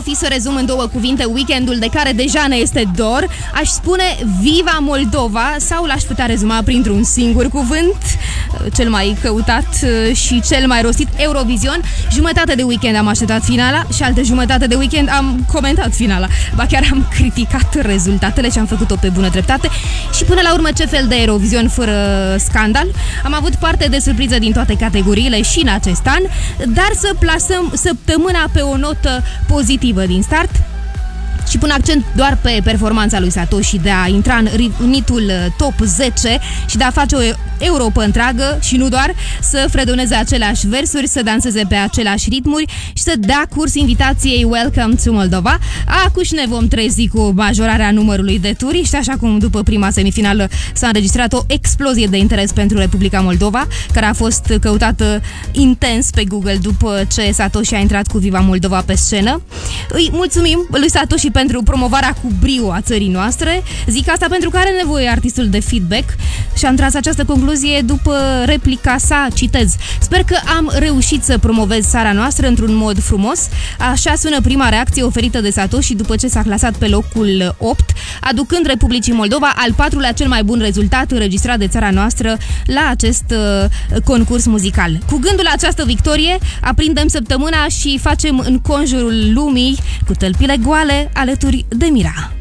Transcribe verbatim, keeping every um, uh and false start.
fi să rezum în două cuvinte weekendul de care deja ne este dor, aș spune Viva Moldova, sau l-aș putea rezuma printr-un singur cuvânt, cel mai căutat și cel mai rostit, Eurovision. Jumătate de weekend am așteptat finala și altă jumătate de weekend am comentat finala. Ba chiar am criticat rezultatele și am făcut-o pe bună dreptate. Și până la urmă, ce fel de Eurovision fără scandal? Am avut parte de surpriză din toate categoriile și în acest an, dar să plasăm săptămâna pe o notă pozitivă din start și pun accent doar pe performanța lui Satoshi de a intra în unitul top zece și de a face o Europa întreagă și nu doar, să fredoneze aceleași versuri, să danseze pe aceleași ritmuri și să dea curs invitației Welcome to Moldova. Acuși ne vom trezi cu majorarea numărului de turiști, așa cum după prima semifinală s-a înregistrat o explozie de interes pentru Republica Moldova, care a fost căutată intens pe Google după ce Satoshi a intrat cu Viva Moldova pe scenă. Îi mulțumim lui Satoshi pentru promovarea cu brio a țării noastre. Zic asta pentru că are nevoie artistul de feedback și am tras această concluzie după replica sa, citez: sper că am reușit să promovez țara noastră într-un mod frumos. Așa sună prima reacție oferită de Satoshi după ce s-a clasat pe locul opt, aducând Republicii Moldova al patrulea cel mai bun rezultat înregistrat de țara noastră la acest uh, concurs muzical. Cu gândul la această victorie, aprindem săptămâna și facem în conjurul lumii cu tălpile goale alături de Mira.